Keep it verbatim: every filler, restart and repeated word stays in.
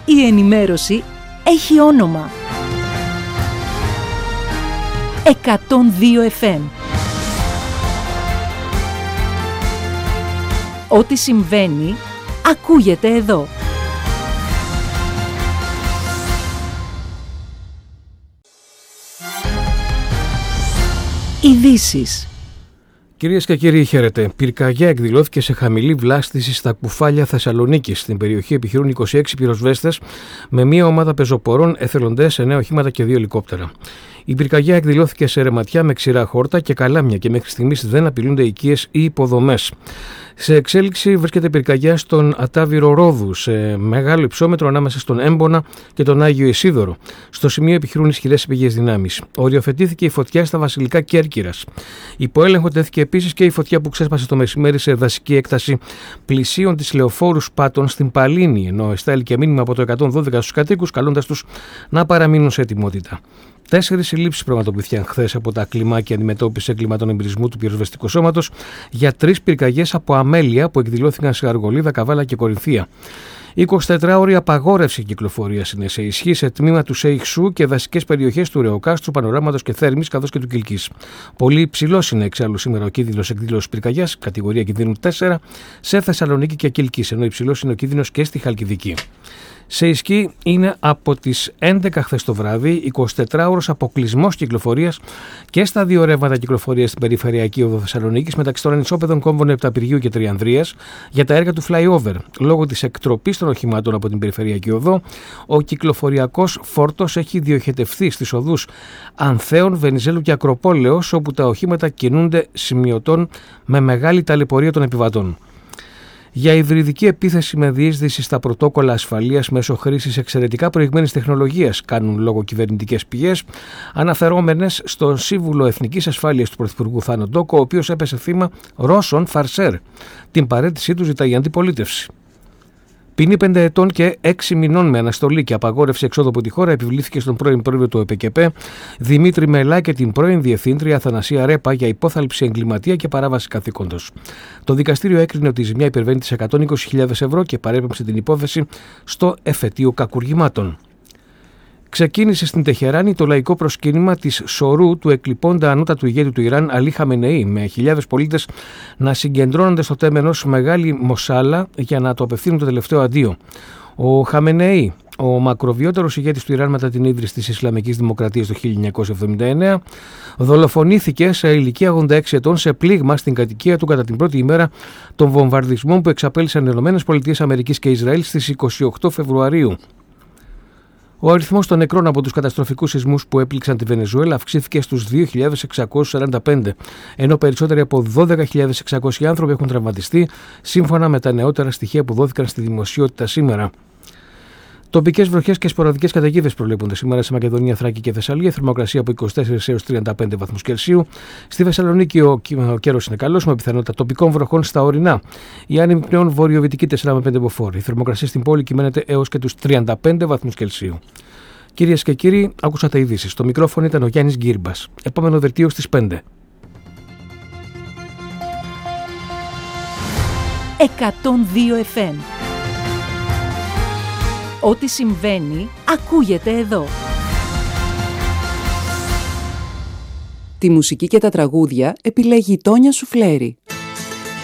Η ενημέρωση έχει όνομα. εκατόν δύο εφ εμ. Ό,τι συμβαίνει, ακούγεται εδώ. Ειδήσεις. Κυρίες και κύριοι, χαίρετε. Πυρκαγιά εκδηλώθηκε σε χαμηλή βλάστηση στα Κουφάλια Θεσσαλονίκης. Στην περιοχή επιχειρούν είκοσι έξι πυροσβέστες με μία ομάδα πεζοπορών, εθελοντές, εννέα οχήματα και δύο ελικόπτερα. Η πυρκαγιά εκδηλώθηκε σε ρεματιά με ξηρά χόρτα και καλάμια και μέχρι στιγμής δεν απειλούνται οικίες ή υποδομές. Σε εξέλιξη βρίσκεται πυρκαγιά στον Ατάβηρο Ρόδου, σε μεγάλο υψόμετρο ανάμεσα στον Έμπονα και τον Άγιο Ισίδωρο. Στο σημείο επιχειρούν ισχυρές πηγές δυνάμεις. Οριοθετήθηκε η φωτιά στα Βασιλικά Κέρκυρας. Υπό έλεγχο τέθηκε επίσης και η φωτιά που ξέσπασε το μεσημέρι σε δασική έκταση πλησίων της Λεωφόρου Σπάτων στην Παλίνη, ενώ εστάληκε μήνυμα από το εκατόν δώδεκα στους κατοίκους, καλώντας τους να παραμείνουν σε ετοιμότητα. Τέσσερις συλλήψεις πραγματοποιήθηκαν χθες από τα κλιμάκια αντιμετώπισης εγκλημάτων εμπειρισμού του πυροσβεστικού σώματος για τρεις πυρκαγιές από αμέλεια που εκδηλώθηκαν σε Αργολίδα, Καβάλα και Κορινθία. εικοσιτετράωρη απαγόρευση κυκλοφορίας είναι σε ισχύ σε τμήμα του Σέιχσου και δασικές περιοχές του Ρεοκάστρου, Πανοράματος και Θέρμης, καθώς και του Κιλκής. Πολύ υψηλός είναι εξάλλου σήμερα ο κίνδυνος εκδήλωσης πυρκαγιάς, κατηγορία κινδύνου τέσσερα, σε Θεσσαλονίκη και Κιλκής, ενώ υψηλός είναι ο κίνδυνος και στη Χαλκιδική. Σε ισχύ είναι από τις έντεκα χθες το βράδυ εικοσιτετράωρος αποκλεισμός κυκλοφορίας και στα δύο ρεύματα κυκλοφορίας στην περιφερειακή οδό Θεσσαλονίκης μεταξύ των ανισόπεδων κόμβων Επταπηργίου και Τριανδρίας για τα έργα του flyover. Λόγω της εκτροπής των οχημάτων από την περιφερειακή οδό, ο κυκλοφοριακός φόρτος έχει διοχετευθεί στις οδούς Ανθέων, Βενιζέλου και Ακροπόλεως, όπου τα οχήματα κινούνται σημειωτών με μεγάλη ταλαιπωρία των επιβατών. Για υβριδική επίθεση με διείσδυση στα πρωτόκολλα ασφαλείας μέσω χρήσης εξαιρετικά προηγμένης τεχνολογίας, κάνουν λόγο κυβερνητικές πηγές, αναφερόμενες στον σύμβουλο Εθνικής Ασφάλειας του Πρωθυπουργού Θάνο Ντόκο, ο οποίος έπεσε θύμα Ρώσων φαρσέρ. Την παραίτησή του ζητάει η αντιπολίτευση. Ποινή πέντε ετών και έξι μηνών με αναστολή και απαγόρευση εξόδου από τη χώρα επιβλήθηκε στον πρώην πρόεδρο του ΕΠΕΚΕΠΕ Δημήτρη Μελά και την πρώην διευθύντρια Αθανασία Ρέπα για υπόθαλψη εγκληματία και παράβαση καθήκοντος. Το δικαστήριο έκρινε ότι η ζημιά υπερβαίνει τις εκατόν είκοσι χιλιάδες ευρώ και παρέπεμψε την υπόθεση στο εφετείο κακουργημάτων. Ξεκίνησε στην Τεχεράνη το λαϊκό προσκύνημα της Σορού του εκλειπώντα ανώτατου ηγέτη του Ιράν Αλή Χαμενεή, με χιλιάδες πολίτες να συγκεντρώνονται στο τέμενος Μεγάλη Μοσάλα για να το απευθύνουν το τελευταίο αντίο. Ο Χαμενεή, ο μακροβιότερος ηγέτης του Ιράν μετά την ίδρυση της Ισλαμικής Δημοκρατίας το χίλια εννιακόσια εβδομήντα εννέα, δολοφονήθηκε σε ηλικία ογδόντα έξι ετών σε πλήγμα στην κατοικία του κατά την πρώτη ημέρα των βομβαρδισμών που εξαπέλυσαν οι ΗΠΑ και Ισραήλ στις είκοσι οκτώ Φεβρουαρίου. Ο αριθμός των νεκρών από τους καταστροφικούς σεισμούς που έπληξαν τη Βενεζουέλα αυξήθηκε στους δύο χιλιάδες εξακόσιους σαράντα πέντε, ενώ περισσότεροι από δώδεκα χιλιάδες εξακόσιοι άνθρωποι έχουν τραυματιστεί, σύμφωνα με τα νεότερα στοιχεία που δόθηκαν στη δημοσιότητα σήμερα. Τοπικές βροχές και σποραδικές καταιγίδες προβλέπονται σήμερα σε Μακεδονία, Θράκη και Θεσσαλία. Θερμοκρασία από είκοσι τέσσερα έως τριάντα πέντε βαθμούς Κελσίου. Στη Θεσσαλονίκη ο, ο καιρός είναι καλός, με πιθανότητα τοπικών βροχών στα ορεινά. Η άνεμη πνέων βορειοδυτική τέσσερα με πέντε μποφόρ. Η θερμοκρασία στην πόλη κυμαίνεται έως και τους τριάντα πέντε βαθμούς Κελσίου. Κυρίες και κύριοι, άκουσατε ειδήσεις. Στο μικρόφωνο ήταν ο Γιάννης Γκύρμπας. Επόμενο δελτίο στις πέντε. εκατόν δύο εφ εμ. Ό,τι συμβαίνει, ακούγεται εδώ. Τη μουσική και τα τραγούδια επιλέγει η Τόνια Σουφλέρη.